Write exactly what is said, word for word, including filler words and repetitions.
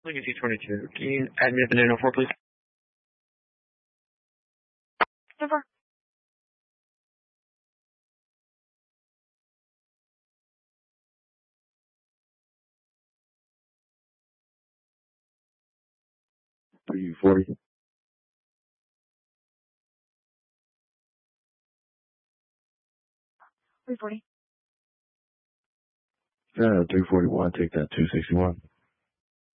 Legacy twenty-two. Can you add me at the nine oh four, please? Over. three forty. three forty. Yeah, three forty-one, take that two sixty-one.